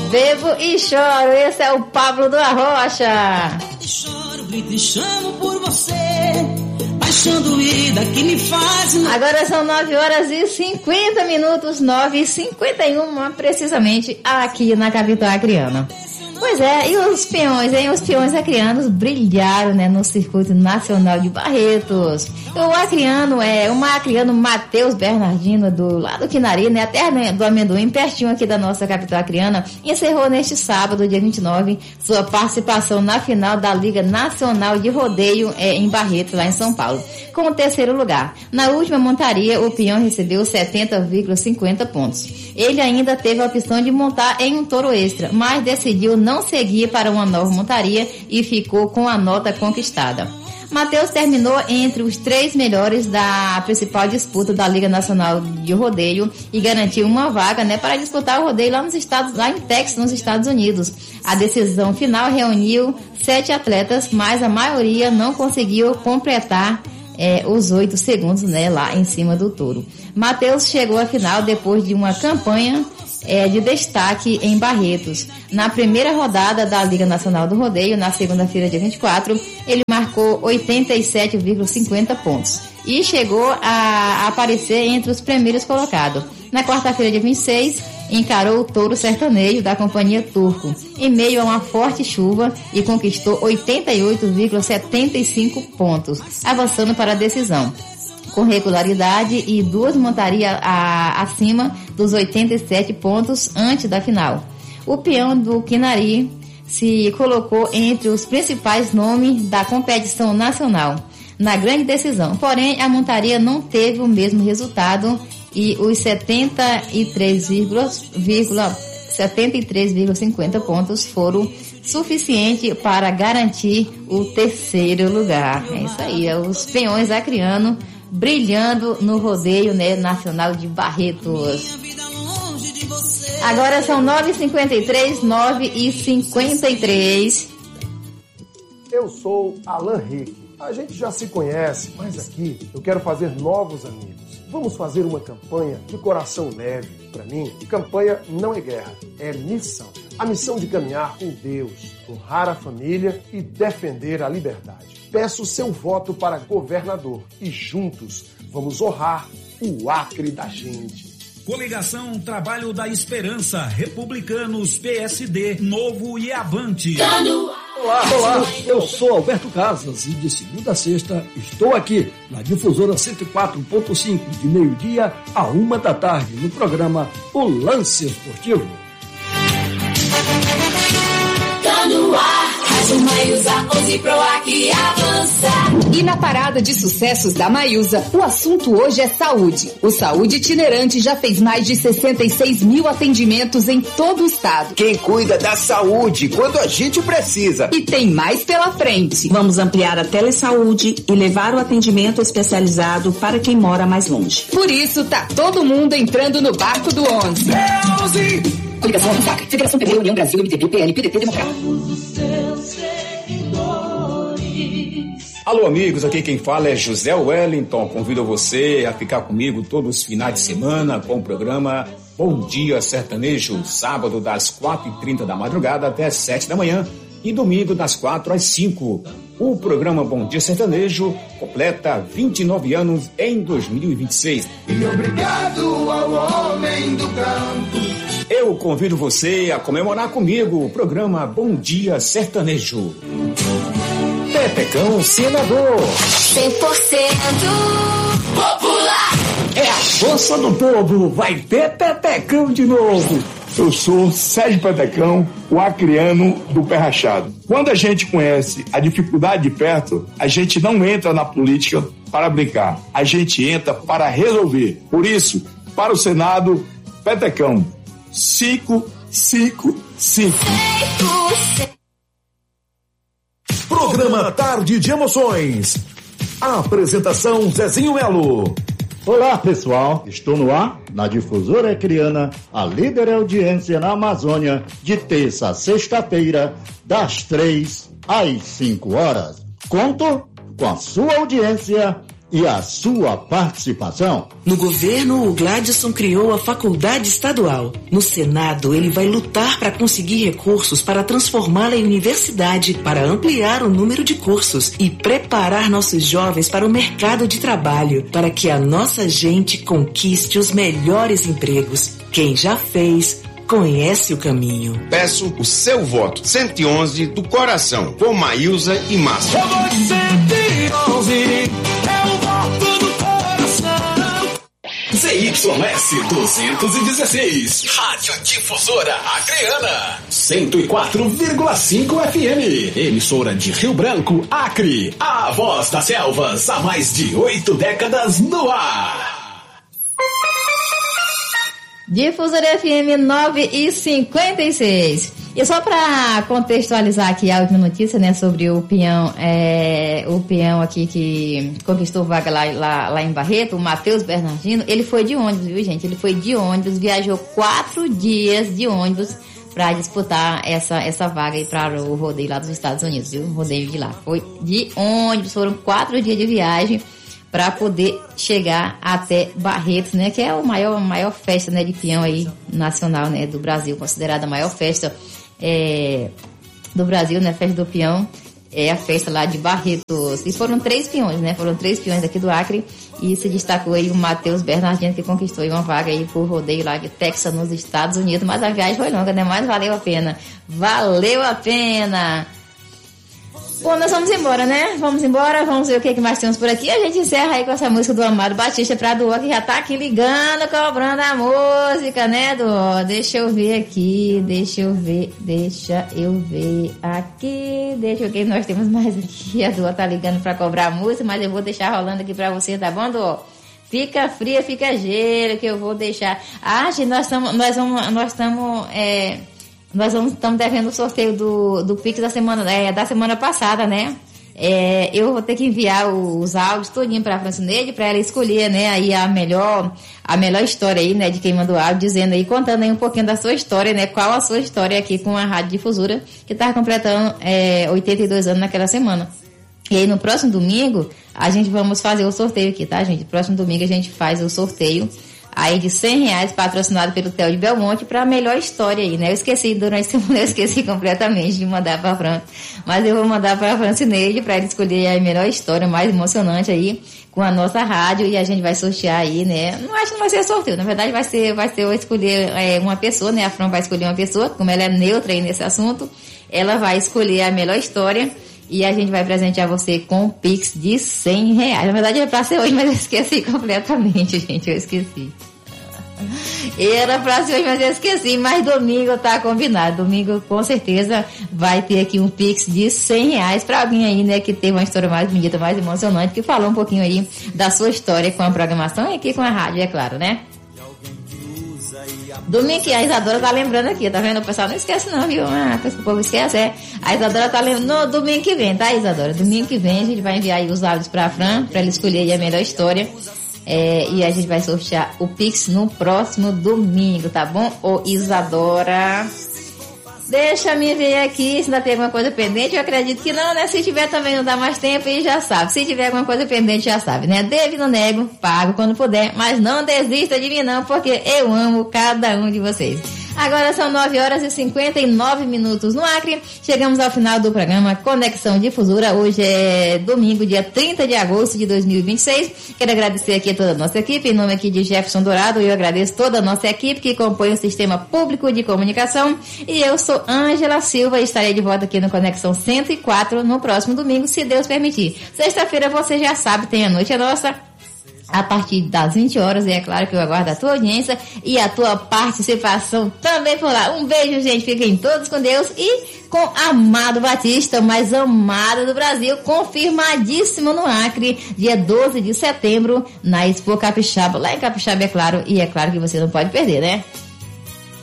Bebo e choro, esse é o Pablo do Arrocha. Choro, grito e chamo por você, paixão doída que me faz... Agora são 9h50, 9h51, precisamente aqui na capital acreana. Pois é, e os peões, hein? Os peões acreanos brilharam, né, no Circuito Nacional de Barretos. O acreano Matheus Bernardino, lá do Quinari, né, a terra do amendoim, pertinho aqui da nossa capital acreana, encerrou neste sábado, dia 29, sua participação na final da Liga Nacional de Rodeio em Barretos, lá em São Paulo, com o terceiro lugar. Na última montaria, o peão recebeu 70,50 pontos. Ele ainda teve a opção de montar em um touro extra, mas decidiu não seguir para uma nova montaria e ficou com a nota conquistada. Matheus terminou entre os 3 melhores da principal disputa da Liga Nacional de Rodeio e garantiu uma vaga, né, para disputar o rodeio lá em Texas, nos Estados Unidos. A decisão final reuniu 7 atletas, mas a maioria não conseguiu completar os 8 segundos, né, lá em cima do touro. Matheus chegou à final depois de uma campanha de destaque em Barretos. Na primeira rodada da Liga Nacional do Rodeio, na segunda-feira, dia 24, ele marcou 87,50 pontos e chegou a aparecer entre os primeiros colocados. Na quarta-feira, dia 26, encarou o touro sertanejo da Companhia Turco, em meio a uma forte chuva, e conquistou 88,75 pontos, avançando para a decisão, com regularidade e 2 montarias acima dos 87 pontos antes da final. O peão do Quinari se colocou entre os principais nomes da competição nacional na grande decisão, porém a montaria não teve o mesmo resultado e os 73,50 pontos foram suficientes para garantir o terceiro lugar. É isso aí, os peões acreanos brilhando no rodeio, né, nacional de Barretos. Agora são 9h53, 9h53. Eu sou Alan Rick. A gente já se conhece, mas aqui eu quero fazer novos amigos. Vamos fazer uma campanha de coração leve. Para mim, campanha não é guerra, é missão. A missão de caminhar com Deus, honrar a família e defender a liberdade. Peço seu voto para governador e juntos vamos honrar o Acre da gente. Coligação Trabalho da Esperança, Republicanos, PSD, Novo e Avante. Olá, eu sou Alberto Casas e de segunda a sexta estou aqui na Difusora 104.5 de meio-dia a 1 da tarde no programa O Lance Esportivo. Tá no ar, Rádio Maiusa 11 Proac avança. E na parada de sucessos da Maiusa, o assunto hoje é saúde. O Saúde Itinerante já fez mais de 66 mil atendimentos em todo o estado. Quem cuida da saúde quando a gente precisa. E tem mais pela frente. Vamos ampliar a telesaúde e levar o atendimento especializado para quem mora mais longe. Por isso, tá todo mundo entrando no barco do 11. Coligação Avançar, Federação PB, União Brasil, MDB, PL, PDT, Democrata. Alô amigos, aqui quem fala é José Wellington. Convido você a ficar comigo todos os finais de semana com o programa Bom Dia Sertanejo, sábado das 4h30 da madrugada até as 7 da manhã e domingo das 4 às 5. O programa Bom Dia Sertanejo completa 29 anos em 2026. E obrigado ao homem do campo. Eu convido você a comemorar comigo o programa Bom Dia Sertanejo. Petecão Senador 100% popular. É a força do povo, vai ter Petecão de novo. Eu sou Sérgio Petecão, o acreano do Pé Rachado. Quando a gente conhece a dificuldade de perto, a gente não entra na política para brincar, a gente entra para resolver. Por isso, para o Senado, Petecão 555. Programa Tarde de Emoções. A apresentação Zezinho Melo. Olá pessoal, estou no ar na Difusora Acreana, a líder audiência na Amazônia, de terça a sexta-feira, das 3 às 5 horas. Conto com a sua audiência e a sua participação. No governo, o Gladson criou a Faculdade Estadual. No Senado, ele vai lutar para conseguir recursos para transformá-la em universidade, para ampliar o número de cursos e preparar nossos jovens para o mercado de trabalho, para que a nossa gente conquiste os melhores empregos. Quem já fez, conhece o caminho. Peço o seu voto. 111 do coração. Com Maísa e Márcio. Eu vou de 111. É o voto do coração. ZYS 216. Rádio Difusora Acreana. 104,5 FM. Emissora de Rio Branco, Acre. A voz das selvas há mais de 8 décadas no ar. Difusora FM 9h56. E só para contextualizar aqui a última notícia, né, sobre o peão aqui que conquistou vaga lá em Barreto, o Matheus Bernardino, ele foi de ônibus, viu, gente? Ele foi de ônibus, viajou 4 dias de ônibus para disputar essa vaga aí para o rodeio lá dos Estados Unidos, viu? O rodeio de lá. Foi de ônibus, foram 4 dias de viagem para poder chegar até Barretos, né, que é a maior festa, né, de peão aí nacional, né, do Brasil, considerada a maior festa do Brasil, né, festa do peão, é a festa lá de Barretos. E foram 3 peões, né, foram 3 peões aqui do Acre, e se destacou aí o Matheus Bernardino, que conquistou aí uma vaga aí por rodeio lá de Texas, nos Estados Unidos. Mas a viagem foi longa, né, mas valeu a pena, Bom, nós vamos embora, né? Vamos embora, vamos ver o que mais temos por aqui. A gente encerra aí com essa música do Amado Batista pra Duó, que já tá aqui ligando, cobrando a música, né, Duó? Deixa eu ver aqui, deixa eu ver aqui, nós temos mais aqui. A Duó tá ligando pra cobrar a música, mas eu vou deixar rolando aqui pra você, tá bom, Duó? Fica fria, fica gelo, que eu vou deixar. Ah, gente, nós estamos devendo o sorteio do Pix da semana passada, né? Eu vou ter que enviar os áudios todinho pra Francineide, pra ela escolher, né, aí a melhor história aí, né, de quem mandou áudio, dizendo aí, contando aí um pouquinho da sua história, né, qual a sua história aqui com a Rádio Difusora, que tá completando 82 anos naquela semana. E aí no próximo domingo, a gente vamos fazer o sorteio aqui, tá, gente? Próximo domingo a gente faz o sorteio aí de R$100, patrocinado pelo Theo de Belmonte, para a melhor história aí, né? Eu esqueci, durante a semana eu esqueci completamente de mandar para a Fran, mas eu vou mandar para a Francineide para ele escolher a melhor história, mais emocionante aí, com a nossa rádio, e a gente vai sortear aí, né? Não acho que não vai ser sorteio, na verdade vai ser eu escolher uma pessoa, né? A Fran vai escolher uma pessoa, como ela é neutra aí nesse assunto, ela vai escolher a melhor história, e a gente vai presentear você com um Pix de R$100. Na verdade era pra ser hoje, mas eu esqueci completamente, gente. Eu esqueci. Era pra ser hoje, mas eu esqueci. Mas domingo tá combinado. Domingo, com certeza, vai ter aqui um Pix de R$100 pra alguém aí, né, que teve uma história mais bonita, mais emocionante, que falou um pouquinho aí da sua história com a programação e aqui com a rádio, é claro, né? Domingo que a Isadora tá lembrando aqui, tá vendo? O pessoal não esquece não, viu? Pensa que o povo esquece, A Isadora tá lembrando, no domingo que vem, tá, Isadora? Domingo que vem a gente vai enviar aí os áudios pra Fran, pra ela escolher aí a melhor história. E a gente vai sortear o Pix no próximo domingo, tá bom? Ô Isadora, deixa me ver aqui se ainda tem alguma coisa pendente. Eu acredito que não, né? Se tiver também não dá mais tempo e já sabe. Se tiver alguma coisa pendente já sabe, né? Devo, não nego, pago quando puder, mas não desista de mim não, porque eu amo cada um de vocês. Agora são 9h59 no Acre. Chegamos ao final do programa Conexão Difusora. Hoje é domingo, dia 30 de agosto de 2026. Quero agradecer aqui a toda a nossa equipe. Em nome aqui de Jefferson Dourado, eu agradeço toda a nossa equipe que compõe o Sistema Público de Comunicação. E eu sou Ângela Silva e estarei de volta aqui no Conexão 104 no próximo domingo, se Deus permitir. Sexta-feira, você já sabe, tem a Noite é Nossa, a partir das 20 horas, e é claro que eu aguardo a tua audiência e a tua participação também por lá. Um beijo, gente, fiquem todos com Deus e com Amado Batista, o mais amado do Brasil, confirmadíssimo no Acre, dia 12 de setembro, na Expo Capixaba, lá em Capixaba, é claro, e é claro que você não pode perder, né?